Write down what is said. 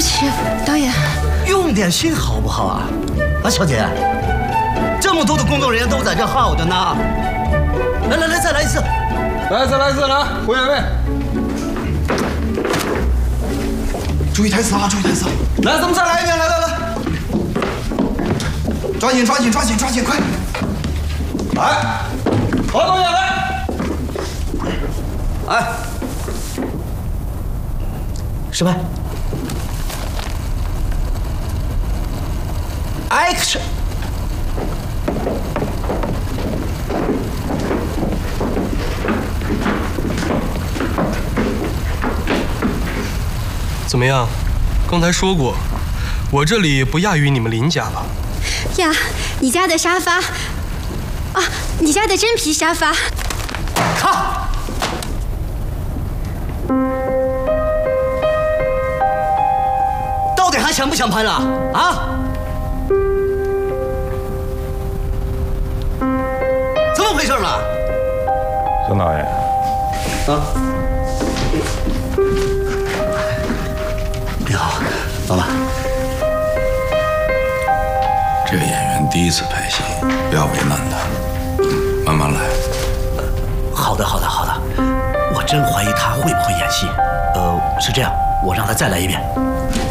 起，导演。 用点心好不好啊？啊，小姐，这么多的工作人员都在这耗着呢。来，再来一次。 再来一次，来，回原位。 注意台词啊，注意台词。 来，咱们再来一遍，来。 抓紧，快！ 来，好，导演来。 哎，失败。Action！ 怎么样？刚才说过，我这里不亚于你们林家了。 呀，你家的沙发，啊，你家的真皮沙发。 看，到底还想不想拍了啊？怎么回事了？ 孙导演， 啊？你好，老板。 这个演员第一次拍戏，不要为难他，慢慢来。 好的。我真怀疑他会不会演戏。是这样，我让他再来一遍。